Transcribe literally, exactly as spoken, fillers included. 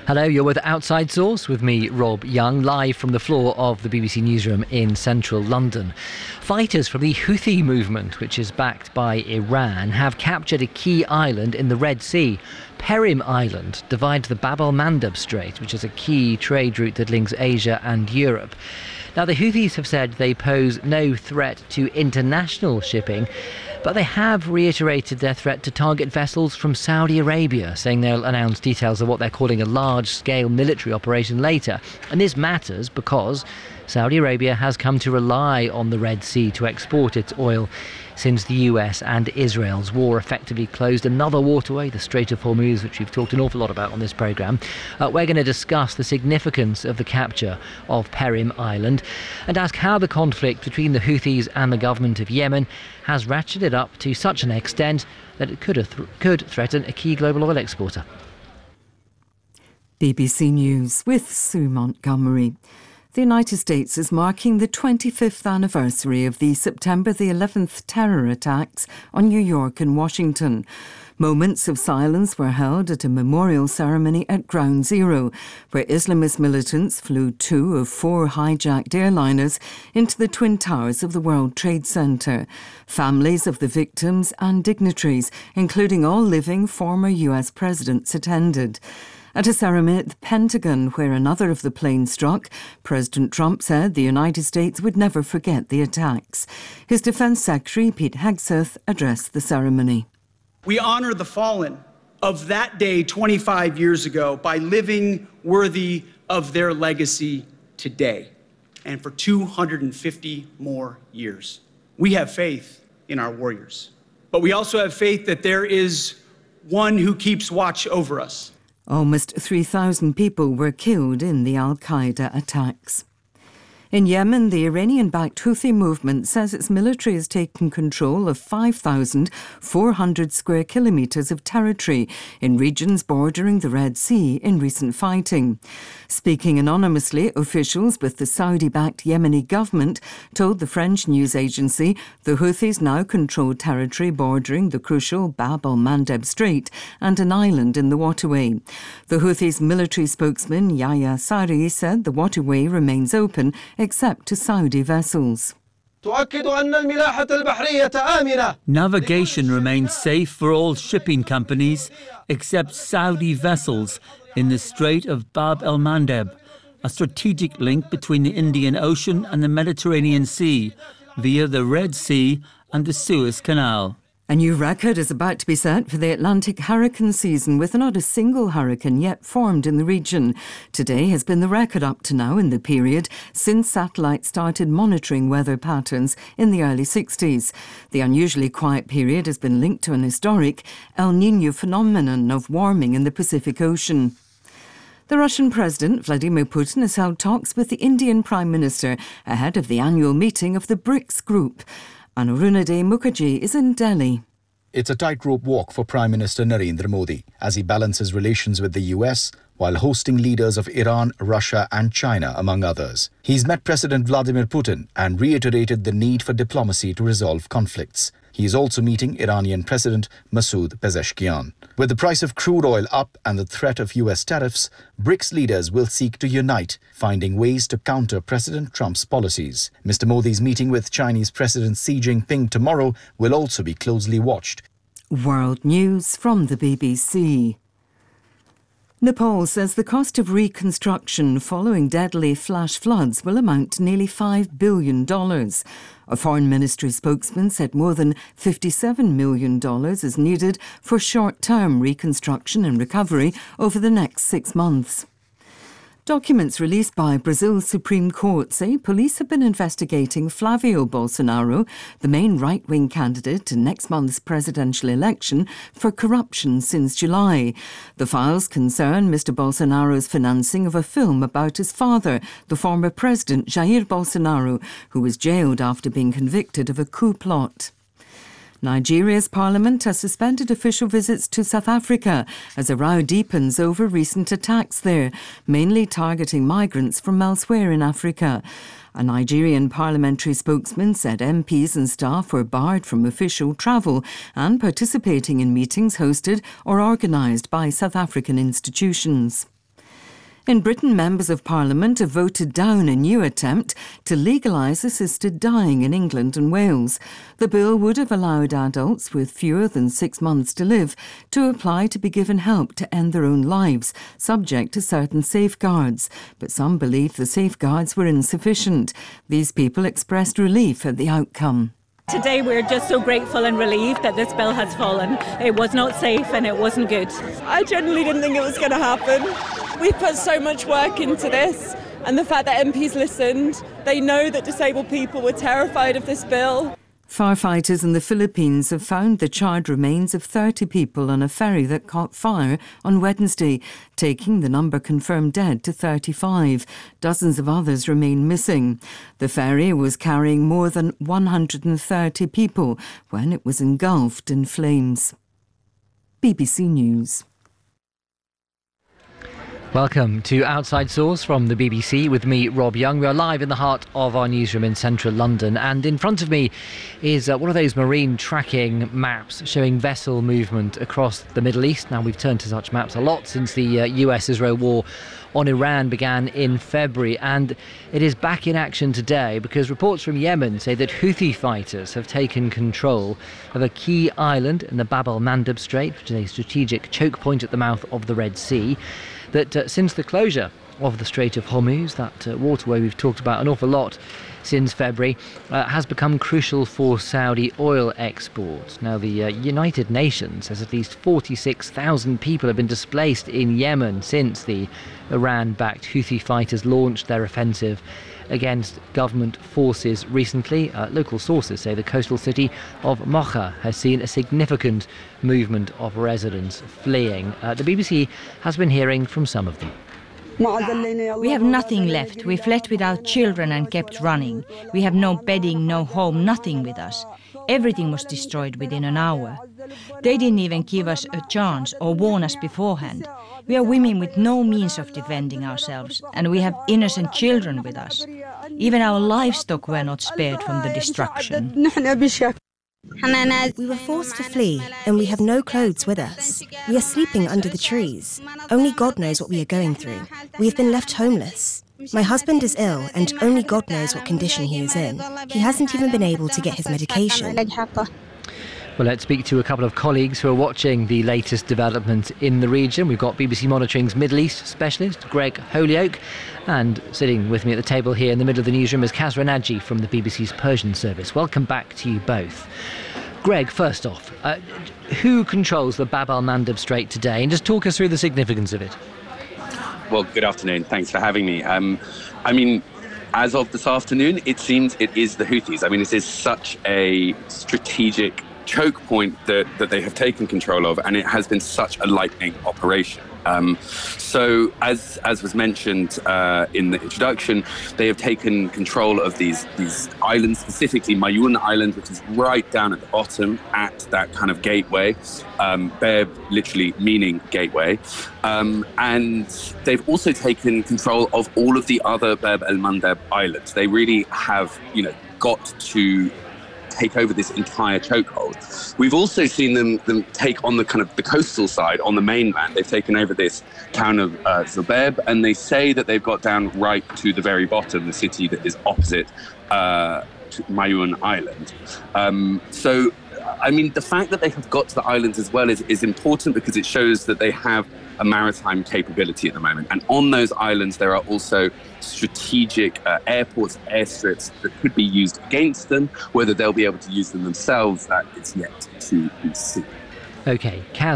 Hello, you're with Outside Source with me, Rob Young, live from the floor of the B B C newsroom in central London. Fighters from the Houthi movement, which is backed by Iran, have captured a key island in the Red Sea. Perim Island divides the Bab el-Mandeb Strait, which is a key trade route that links Asia and Europe. Now, the Houthis have said they pose no threat to international shipping, but they have reiterated their threat to target vessels from Saudi Arabia, saying they'll announce details of what they're calling a large-scale military operation later. And this matters because Saudi Arabia has come to rely on the Red Sea to export its oil since the U S and Israel's war effectively closed another waterway, the Strait of Hormuz, which we've talked an awful lot about on this programme. Uh, we're going to discuss the significance of the capture of Perim Island and ask how the conflict between the Houthis and the government of Yemen has ratcheted up to such an extent that it could, have th- could threaten a key global oil exporter. B B C News with Sue Montgomery. The United States is marking the twenty-fifth anniversary of the September the eleventh terror attacks on New York and Washington. Moments of silence were held at a memorial ceremony at Ground Zero, where Islamist militants flew two of four hijacked airliners into the Twin Towers of the World Trade Center. Families of the victims and dignitaries, including all living former U S presidents, attended. At a ceremony at the Pentagon, where another of the planes struck, President Trump said the United States would never forget the attacks. His Defense Secretary, Pete Hegseth, addressed the ceremony. We honor the fallen of that day twenty-five years ago by living worthy of their legacy today and for two hundred fifty more years. We have faith in our warriors, but we also have faith that there is one who keeps watch over us. Almost three thousand people were killed in the al-Qaeda attacks. In Yemen, the Iranian-backed Houthi movement says its military has taken control of five thousand four hundred square kilometres of territory in regions bordering the Red Sea in recent fighting. Speaking anonymously, officials with the Saudi-backed Yemeni government told the French news agency the Houthis now control territory bordering the crucial Bab el-Mandeb Strait and an island in the waterway. The Houthis' military spokesman Yahya Sari said the waterway remains open except to Saudi vessels. Navigation remains safe for all shipping companies except Saudi vessels in the Strait of Bab el-Mandeb, a strategic link between the Indian Ocean and the Mediterranean Sea via the Red Sea and the Suez Canal. A new record is about to be set for the Atlantic hurricane season, with not a single hurricane yet formed in the region. Today has been the record up to now in the period since satellites started monitoring weather patterns in the early sixties. The unusually quiet period has been linked to an historic El Niño phenomenon of warming in the Pacific Ocean. The Russian President Vladimir Putin has held talks with the Indian Prime Minister ahead of the annual meeting of the BRICS Group. Anurunade Mukherjee is in Delhi. It's a tightrope walk for Prime Minister Narendra Modi as he balances relations with the U S while hosting leaders of Iran, Russia and China, among others. He's met President Vladimir Putin and reiterated the need for diplomacy to resolve conflicts. He is also meeting Iranian President Masoud Pezeshkian. With the price of crude oil up and the threat of U S tariffs, BRICS leaders will seek to unite, finding ways to counter President Trump's policies. Mister Modi's meeting with Chinese President Xi Jinping tomorrow will also be closely watched. World News from the B B C. Nepal says the cost of reconstruction following deadly flash floods will amount to nearly five billion dollars. A Foreign Ministry spokesman said more than fifty-seven million dollars is needed for short-term reconstruction and recovery over the next six months. Documents released by Brazil's Supreme Court say police have been investigating Flavio Bolsonaro, the main right-wing candidate in next month's presidential election, for corruption since July. The files concern Mister Bolsonaro's financing of a film about his father, the former president Jair Bolsonaro, who was jailed after being convicted of a coup plot. Nigeria's parliament has suspended official visits to South Africa as a row deepens over recent attacks there, mainly targeting migrants from elsewhere in Africa. A Nigerian parliamentary spokesman said M Ps and staff were barred from official travel and participating in meetings hosted or organised by South African institutions. In Britain, members of Parliament have voted down a new attempt to legalise assisted dying in England and Wales. The bill would have allowed adults with fewer than six months to live to apply to be given help to end their own lives, subject to certain safeguards. But some believe the safeguards were insufficient. These people expressed relief at the outcome. Today we're just so grateful and relieved that this bill has fallen. It was not safe and it wasn't good. I genuinely didn't think it was going to happen. We put so much work into this, and the fact that M Ps listened, they know that disabled people were terrified of this bill. Firefighters in the Philippines have found the charred remains of thirty people on a ferry that caught fire on Wednesday, taking the number confirmed dead to thirty-five. Dozens of others remain missing. The ferry was carrying more than one hundred thirty people when it was engulfed in flames. B B C News. Welcome to Outside Source from the B B C with me, Rob Young. We are live in the heart of our newsroom in central London, and in front of me is uh, one of those marine tracking maps showing vessel movement across the Middle East. Now, we've turned to such maps a lot since the uh, U S Israel war on Iran began in February, and it is back in action today because reports from Yemen say that Houthi fighters have taken control of a key island in the Bab el-Mandeb Strait, which is a strategic choke point at the mouth of the Red Sea. That uh, since the closure of the Strait of Hormuz, that uh, waterway we've talked about an awful lot since February, uh, has become crucial for Saudi oil exports. Now, the uh, United Nations says at least forty-six thousand people have been displaced in Yemen since the Iran-backed Houthi fighters launched their offensive against government forces recently. Uh, local sources say the coastal city of Mocha has seen a significant movement of residents fleeing. Uh, the B B C has been hearing from some of them. We have nothing left. We fled with our children and kept running. We have no bedding, no home, nothing with us. Everything was destroyed within an hour. They didn't even give us a chance or warn us beforehand. We are women with no means of defending ourselves, and we have innocent children with us. Even our livestock were not spared from the destruction. We were forced to flee, and we have no clothes with us. We are sleeping under the trees. Only God knows what we are going through. We have been left homeless. My husband is ill, and only God knows what condition he is in. He hasn't even been able to get his medication. Well, let's speak to a couple of colleagues who are watching the latest development in the region. We've got B B C Monitoring's Middle East specialist, Greg Holyoake, and sitting with me at the table here in the middle of the newsroom is Kasra Naji from the B B C's Persian service. Welcome back to you both. Greg, first off, uh, who controls the Bab el-Mandeb Strait today? And just talk us through the significance of it. Well, good afternoon. Thanks for having me. Um, I mean, as of this afternoon, it seems it is the Houthis. I mean, this is such a strategic choke point that, that they have taken control of, and it has been such a lightning operation. Um, so, as as was mentioned uh, in the introduction, they have taken control of these these islands, specifically Mayun Island, which is right down at the bottom at that kind of gateway. Um, Bab literally meaning gateway, um, and they've also taken control of all of the other Bab el-Mandeb islands. They really have, you know, got to take over this entire chokehold. We've also seen them, them take on the kind of the coastal side, on the mainland. They've taken over this town of uh, Zubaib, and they say that they've got down right to the very bottom, the city that is opposite uh, to Mayun Island. Um, so, I mean, the fact that they have got to the islands as well is, is important because it shows that they have a maritime capability at the moment. And on those islands, there are also strategic uh, airports, airstrips that could be used against them. Whether they'll be able to use them themselves, that is yet to be seen. OK, Kaz.